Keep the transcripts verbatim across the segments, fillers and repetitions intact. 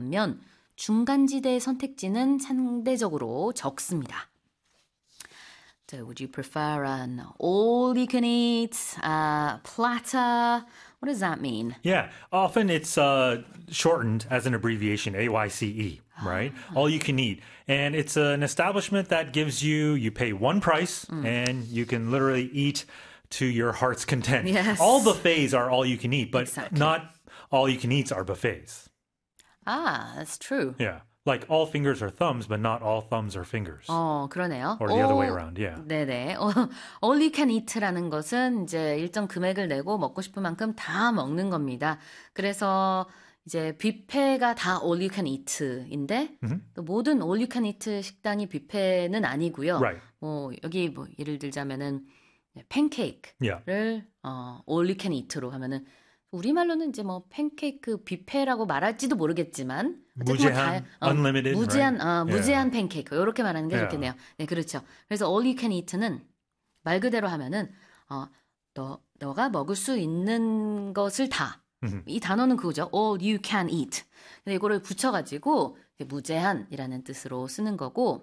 반면 중간지대의 선택지는 상대적으로 적습니다. So would you prefer an all-you-can-eat uh, platter? What does that mean? Yeah, often it's uh, shortened as an abbreviation, A Y C E, right? All you can eat. And it's an establishment that gives you, you pay one price mm. and you can literally eat to your heart's content. Yes. All buffets are all you can eat, but exactly. not all you can eats are buffets. Ah, that's true. Yeah. Like all fingers are thumbs, but not all thumbs are fingers. 어, 그러네요. Or the all, other way around, yeah. 네네. All you can eat라는 것은 이제 일정 금액을 내고 먹고 싶은 만큼 다 먹는 겁니다. 그래서 이제 뷔페가 다 all you can eat인데 mm-hmm. 또 모든 all you can eat 식당이 뷔페는 아니고요. Right. 뭐 여기 뭐 예를 들자면은 팬케이크를 yeah. 어, all you can eat로 하면은 우리말로는 이제 뭐 팬케이크 뷔페라고 말할지도 모르겠지만 무제한, 뭐 다, 어, unlimited, 무제한, right? 어, 무제한 yeah. 팬케이크 이렇게 말하는 게 yeah. 좋겠네요. 네, 그렇죠. 그래서 all you can eat는 말 그대로 하면은 어, 너 너가 먹을 수 있는 것을 다. Mm-hmm. 이 단어는 그거죠. all you can eat. 근데 이거를 붙여가지고 무제한이라는 뜻으로 쓰는 거고,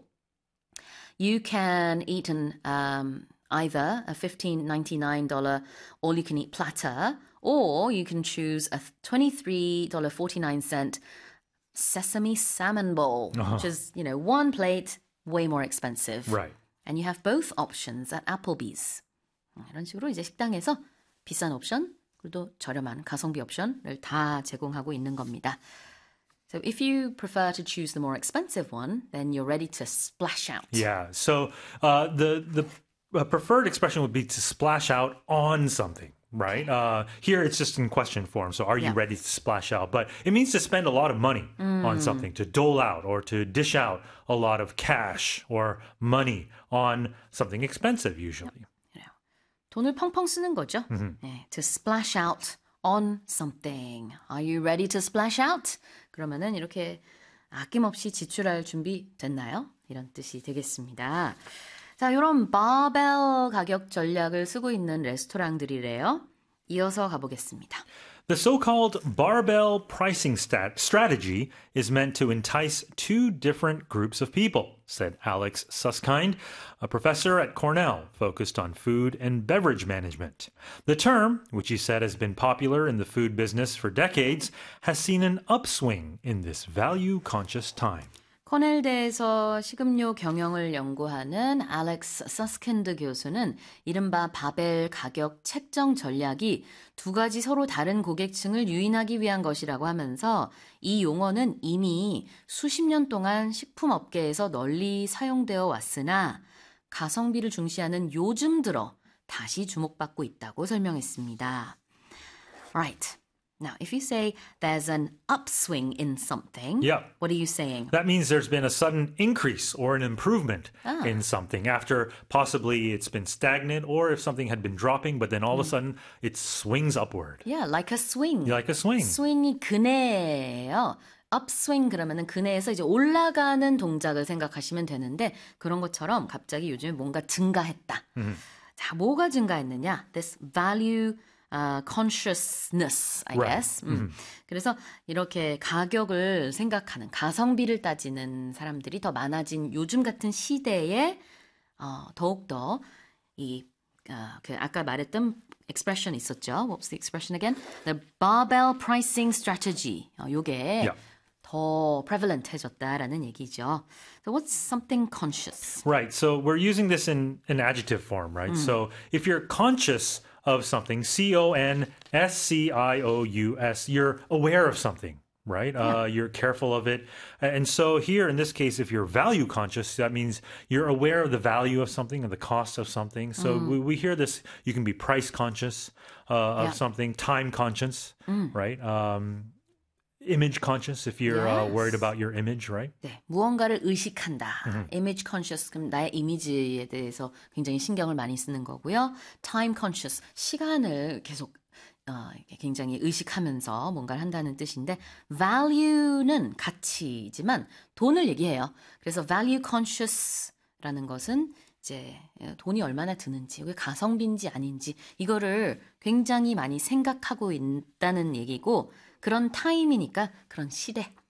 you can eat an um, either a fifteen ninety-nine dollars all you can eat platter. Or you can choose a twenty-three dollars and forty-nine cents sesame salmon bowl, uh-huh. which is, you know, one plate, way more expensive. Right. And you have both options at Applebee's. 이런 식으로 이제 식당에서 비싼 옵션, 그리고 저렴한 가성비 옵션을 다 제공하고 있는 겁니다. So if you prefer to choose the more expensive one, then you're ready to splash out. Yeah. So uh, the the preferred expression would be to splash out on something. Right? Uh, here it's just in question form. So are you yeah. ready to splash out? But it means to spend a lot of money mm. on something, to dole out or to dish out a lot of cash or money on something expensive usually. Yeah. 돈을 펑펑 쓰는 거죠. Mm-hmm. 네, to splash out on something. Are you ready to splash out? 그러면은 이렇게 아낌없이 지출할 준비 됐나요? 이런 뜻이 되겠습니다. 자, 이런 바벨 가격 전략을 쓰고 있는 레스토랑들이래요. 이어서 가보겠습니다. The so-called barbell pricing stat- strategy is meant to entice two different groups of people, said Alex Susskind, a professor at Cornell focused on food and beverage management. The term, which he said has been popular in the food business for decades, has seen an upswing in this value-conscious time. 코넬대에서 식음료 경영을 연구하는 알렉스 서스킨드 교수는 이른바 바벨 가격 책정 전략이 두 가지 서로 다른 고객층을 유인하기 위한 것이라고 하면서 이 용어는 이미 수십 년 동안 식품업계에서 널리 사용되어 왔으나 가성비를 중시하는 요즘 들어 다시 주목받고 있다고 설명했습니다. Right. Now, if you say there's an upswing in something, yeah. what are you saying? That means there's been a sudden increase or an improvement ah. in something after possibly it's been stagnant or if something had been dropping, but then all mm. of a sudden it swings upward. Yeah, like a swing. Like a swing. swing이 그네예요. upswing 그러면은 그네에서 이제 올라가는 동작을 생각하시면 되는데 그런 것처럼 갑자기 요즘에 뭔가 증가했다. Mm. 자, 뭐가 증가했느냐? This value Uh, consciousness, I right. guess. 음. Mm-hmm. 그래서 이렇게 가격을 생각하는, 가성비를 따지는 사람들이 더 많아진 요즘 같은 시대에 어, 더욱더 이 어, 그 아까 말했던 expression 있었죠. What was the expression again? The barbell pricing strategy. 어, 요게 yeah. 더 prevalent해졌다라는 얘기죠. So what's something conscious? Right. So we're using this in an adjective form, right? Mm. So if you're conscious of something, C O N S C I O U S, you're aware of something, right? Yeah. Uh, you're careful of it. And so here, in this case, if you're value conscious, that means you're aware of the value of something and the cost of something. So mm. we, we hear this, you can be price conscious uh, of yeah. something, time conscious, mm. right? Um, image conscious if you're yes. uh, worried about your image, right? 네, 무언가를 의식한다. Mm-hmm. Image conscious, 그럼 나의 이미지에 대해서 굉장히 신경을 많이 쓰는 거고요. Time conscious, 시간을 계속 어, 굉장히 의식하면서 뭔가를 한다는 뜻인데 value는 가치이지만 돈을 얘기해요. 그래서 value conscious라는 것은 이제 돈이 얼마나 드는지, 왜 가성비인지 아닌지 이거를 굉장히 많이 생각하고 있다는 얘기고 그런 타임이니까 그런 시대,